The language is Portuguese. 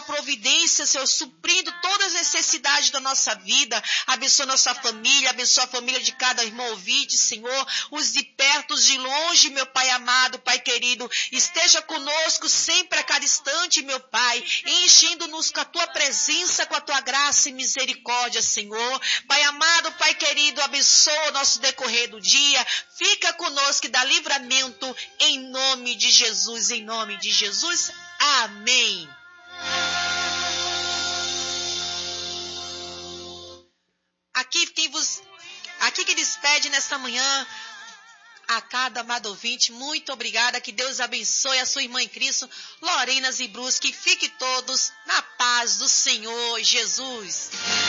providência, Senhor, suprindo todas as necessidades da nossa vida. Abençoa nossa família, abençoa a família de cada irmão ouvinte, Senhor, os de perto, os de longe, meu Pai amado, Pai querido, esteja conosco sempre a cada instante, meu Pai, enchendo-nos com a Tua presença, com a Tua graça e misericórdia, Senhor. Pai amado, Pai querido, abençoa o nosso decorrer do dia, fica conosco e dá livramento em nome de Jesus, em nome de Jesus. Amém. Aqui que despede nesta manhã a cada amado ouvinte, muito obrigada, que Deus abençoe a sua irmã em Cristo, Lorena Zibruschi, fique todos na paz do Senhor Jesus.